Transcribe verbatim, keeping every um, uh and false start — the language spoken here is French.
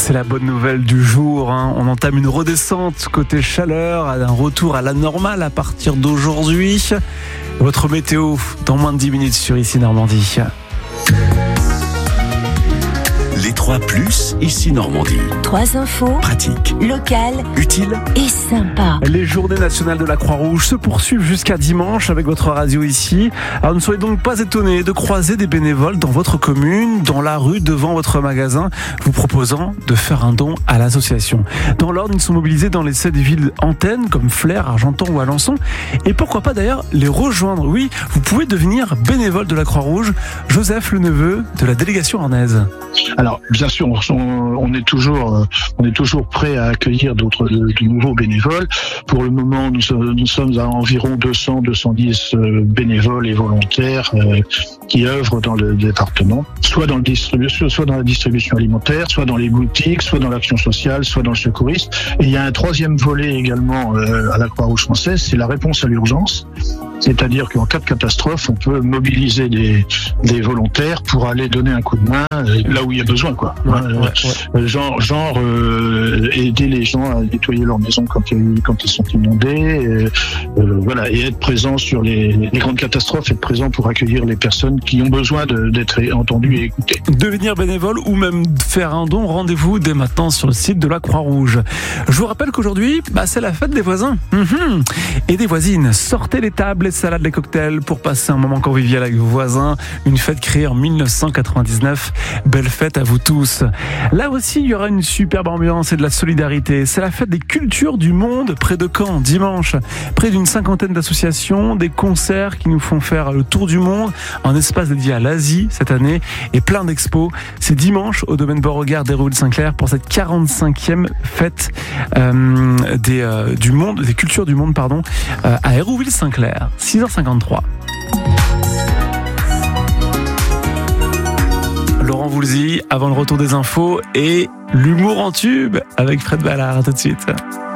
C'est la bonne nouvelle du jour, hein. On entame une redescente côté chaleur, un retour à la normale à partir d'aujourd'hui. Votre météo dans moins de dix minutes sur Ici Normandie. Les trois plus, Ici Normandie. Trois infos, Pratique, locales utile et sympa. Les journées nationales de la Croix-Rouge se poursuivent jusqu'à dimanche avec votre radio ici. Alors ne soyez donc pas étonnés de croiser des bénévoles dans votre commune, dans la rue, devant votre magasin, vous proposant de faire un don à l'association. Dans l'ordre, ils sont mobilisés dans les sept villes antennes comme Flers, Argentan ou Alençon. Et pourquoi pas d'ailleurs les rejoindre. Oui, vous pouvez devenir bénévole de la Croix-Rouge. Joseph, le neveu de la délégation ornaise. Alors, bien sûr, on, on est toujours, on est toujours prêt à accueillir d'autres, de, de nouveaux bénévoles. Pour le moment, nous, nous sommes à environ deux cents, deux cent dix bénévoles et volontaires euh, qui œuvrent dans le département, soit dans le distribution, soit dans la distribution alimentaire, soit dans les boutiques, soit dans l'action sociale, soit dans le secourisme. Et il y a un troisième volet également euh, à la Croix-Rouge française, c'est la réponse à l'urgence. C'est-à-dire qu'en cas de catastrophe, on peut mobiliser des, des volontaires pour aller donner un coup de main là où il y a besoin, quoi. Ouais, euh, ouais, ouais. Genre, genre euh, aider les gens à nettoyer leur maison quand, ils, quand ils sont inondés, euh, euh, voilà, et être présent sur les, les grandes catastrophes, être présent pour accueillir les personnes qui ont besoin de, d'être entendues et écoutées. Devenir bénévole ou même faire un don, rendez-vous dès maintenant sur le site de la Croix-Rouge. Je vous rappelle qu'aujourd'hui, bah, c'est la fête des voisins mmh. et des voisines. Sortez les tables, les salades, les cocktails pour passer un moment convivial avec vos voisins. Une fête créée en dix-neuf cent quatre-vingt-dix-neuf. Belle fête à vous tous. Là aussi, il y aura une superbe ambiance et de la solidarité. C'est la fête des cultures du monde près de Caen, dimanche. Près d'une cinquantaine d'associations, des concerts qui nous font faire le tour du monde, un espace dédié à l'Asie cette année et plein d'expos. C'est dimanche au domaine Beauregard d'Hérouville-Saint-Clair pour cette quarante-cinquième fête euh, des, euh, du monde, des cultures du monde, pardon, euh, à Hérouville-Saint-Clair. six heures cinquante-trois. Laurent Voulzy, avant le retour des infos et l'humour en tube avec Fred Ballard. À tout de suite.